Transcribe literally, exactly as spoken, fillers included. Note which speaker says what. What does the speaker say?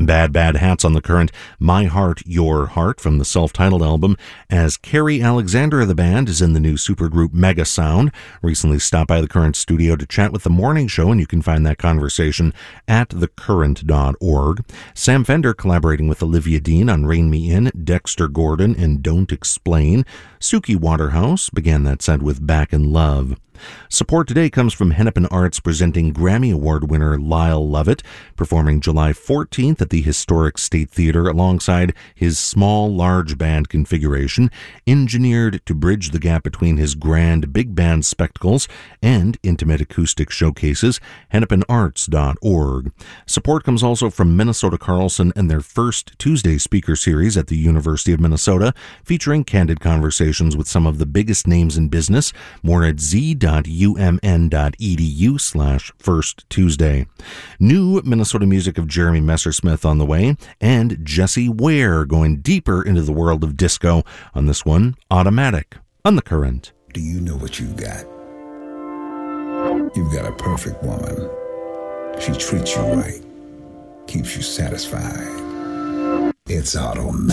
Speaker 1: Bad Bad Hats on the Current, My Heart, Your Heart from the self-titled album, as Carrie Alexander of the band is in the new supergroup Mega Sound. Recently stopped by the Current studio to chat with The Morning Show, and you can find that conversation at the current dot org. Sam Fender collaborating with Olivia Dean on Rein Me In, Dexter Gordon, and Don't Explain. Suki Waterhouse began that set with Back in Love. Support today comes from Hennepin Arts, presenting Grammy Award winner Lyle Lovett, performing July fourteenth at the Historic State Theater alongside his small, large band configuration, engineered to bridge the gap between his grand big band spectacles and intimate acoustic showcases. hennepin arts dot org. Support comes also from Minnesota Carlson and their first Tuesday speaker series at the University of Minnesota, featuring candid conversations with some of the biggest names in business. More at z dot u m n dot e d u slash first Tuesday. New Minnesota music of Jeremy Messersmith on the way, and Jessie Ware going deeper into the world of disco on this one, Automatic, on The Current.
Speaker 2: Do you know what you've got? You've got a perfect woman. She treats you right, keeps you satisfied. It's Automatic.